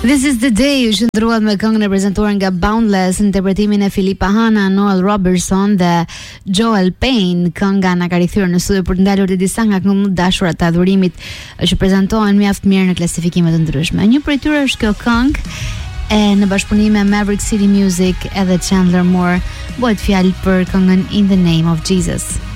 This is the day që ndruat me këngën e prezantuar nga Boundless, interpretimin e Philippa Hanna, Noel Robertson dhe Joel Payne. Kënga na ka rikthyer në studio për të ndalur të disa nga këngët më të dashura të adhurimit që prezantohen mjaft mirë në klasifikime të ndryshme. Një prej tyre është kjo këngë e në bashkëpunim me Maverick City Music edhe Chandler Moore, bëhet fjalë për këngën In the Name of Jesus.